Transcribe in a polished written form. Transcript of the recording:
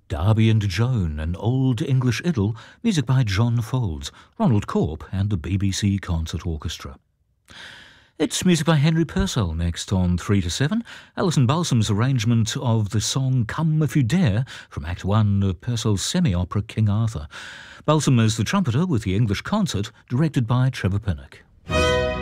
Darby and Joan, an Old English idyll, music by John Folds, Ronald Corp and the BBC Concert Orchestra. It's music by Henry Purcell next on 3 to 7. Alison Balsam's arrangement of the song Come If You Dare from Act 1 of Purcell's semi-opera King Arthur. Balsam is the trumpeter with the English concert, directed by Trevor Pinnock.